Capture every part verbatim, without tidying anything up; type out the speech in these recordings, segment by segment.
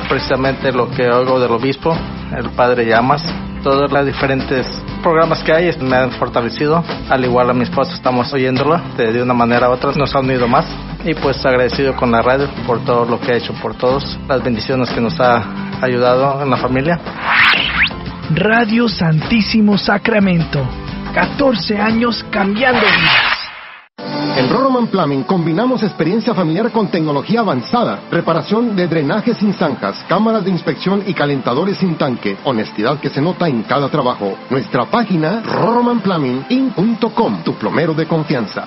precisamente lo que oigo del obispo, el padre Llamas. Todos los diferentes programas que hay me han fortalecido, al igual a mi esposa estamos oyéndolo de, de una manera u otra, nos ha unido más y pues agradecido con la radio por todo lo que ha hecho por todos, las bendiciones que nos ha ayudado en la familia. Radio Santísimo Sacramento, catorce años cambiando vidas. En Roroman Plumbing combinamos experiencia familiar con tecnología avanzada, reparación de drenajes sin zanjas, cámaras de inspección y calentadores sin tanque, honestidad que se nota en cada trabajo. Nuestra página roroman plumbing inc punto com, tu plomero de confianza.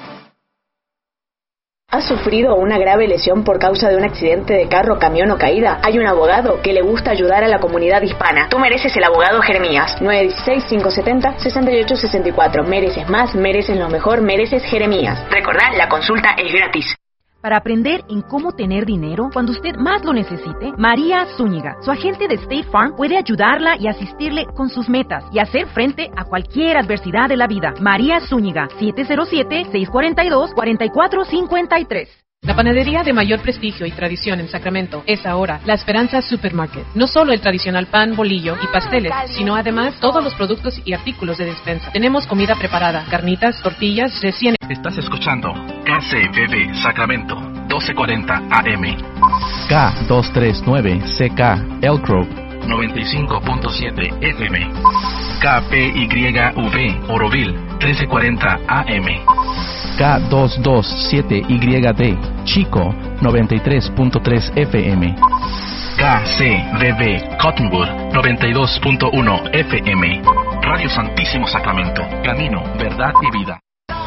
¿Has sufrido una grave lesión por causa de un accidente de carro, camión o caída? Hay un abogado que le gusta ayudar a la comunidad hispana. Tú mereces el abogado Jeremías. nueve uno seis, cinco siete cero, seis ocho seis cuatro. Mereces más, mereces lo mejor, mereces Jeremías. Recordá, la consulta es gratis. Para aprender en cómo tener dinero cuando usted más lo necesite, María Zúñiga, su agente de State Farm, puede ayudarla y asistirle con sus metas y hacer frente a cualquier adversidad de la vida. María Zúñiga, siete cero siete, seis cuatro dos, cuatro cuatro cinco tres. La panadería de mayor prestigio y tradición en Sacramento es ahora La Esperanza Supermarket. No solo el tradicional pan, bolillo y pasteles, sino además todos los productos y artículos de despensa. Tenemos comida preparada, carnitas, tortillas, recién... Estás escuchando K C B B Sacramento, doce cuarenta A M. K doscientos treinta y nueve C K Elk Grove, noventa y cinco punto siete F M. K P Y V Oroville, trece cuarenta A M. K doscientos veintisiete Y D Chico, noventa y tres punto tres F M. K C B B Cottonwood, noventa y dos punto uno F M. Radio Santísimo Sacramento, camino, verdad y vida.